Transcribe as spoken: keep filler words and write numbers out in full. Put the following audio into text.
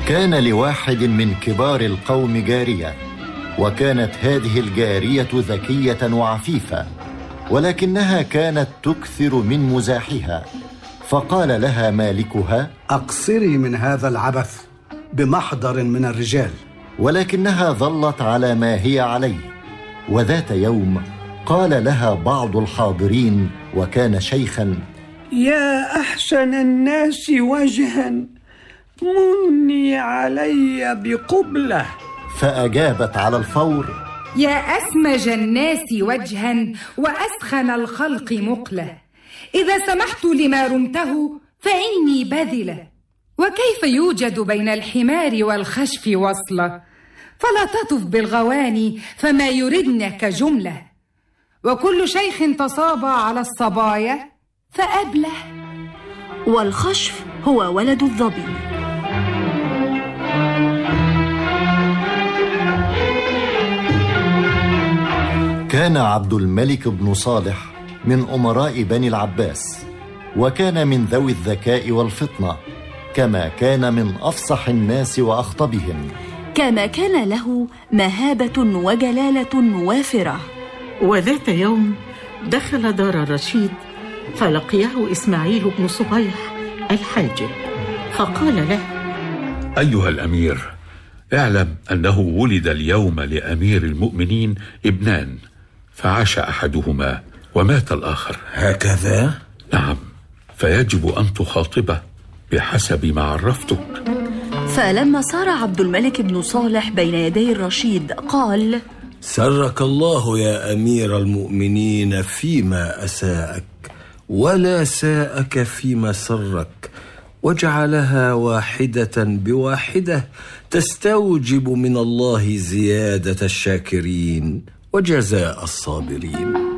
كان لواحد من كبار القوم جارية، وكانت هذه الجارية ذكية وعفيفة، ولكنها كانت تكثر من مزاحها. فقال لها مالكها: أقصري من هذا العبث بمحضر من الرجال. ولكنها ظلت على ما هي عليه. وذات يوم قال لها بعض الحاضرين، وكان شيخا: يا أحسن الناس وجها، مني علي بقبلة. فأجابت على الفور: يا أسمج الناس وجها وأسخن الخلق مقلة، إذا سمحت لما رمته فإني بذلة. وكيف يوجد بين الحمار والخشف وصلة؟ فلا تطف بالغواني فما يردنك جملة. وكل شيخ تصابى على الصبايا فأبله. والخشف هو ولد الظبي. كان عبد الملك بن صالح من أمراء بني العباس، وكان من ذوي الذكاء والفطنة، كما كان من أفصح الناس وأخطبهم، كما كان له مهابة وجلالة وافرة. وذات يوم دخل دار الرشيد فلقيه إسماعيل بن صبيح الحاجب، فقال له: أيها الأمير، اعلم أنه ولد اليوم لأمير المؤمنين ابنان، فعاش أحدهما ومات الآخر. هكذا؟ نعم، فيجب أن تخاطبه بحسب ما عرفتك. فلما صار عبد الملك بن صالح بين يدي الرشيد قال: سرك الله يا أمير المؤمنين فيما أساءك، ولا ساءك فيما سرك، وجعلها واحدة بواحدة تستوجب من الله زيادة الشاكرين وجزاء الصابرين.